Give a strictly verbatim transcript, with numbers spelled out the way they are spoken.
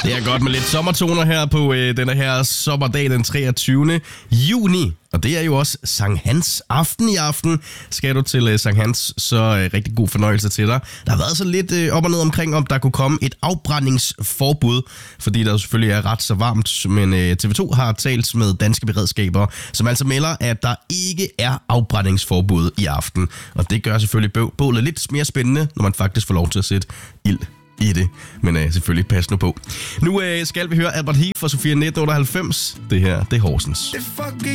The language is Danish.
Det er godt med lidt sommertoner her på øh, denne her sommerdag den treogtyvende juni. Og det er jo også Sankt Hans aften i aften. Skal du til øh, Sankt Hans, så øh, rigtig god fornøjelse til dig. Der har været så lidt øh, op og ned omkring, om der kunne komme et afbrændingsforbud, fordi der selvfølgelig er ret så varmt. Men øh, T V to har talt med danske beredskaber, som altså melder, at der ikke er afbrændingsforbud i aften. Og det gør selvfølgelig bø- bålet lidt mere spændende, når man faktisk får lov til at sætte ild i det. Men øh, selvfølgelig pas nu på. Nu øh, skal vi høre Albert Heath fra Sofia nitten otteoghalvfems. Det her, det er Horsens.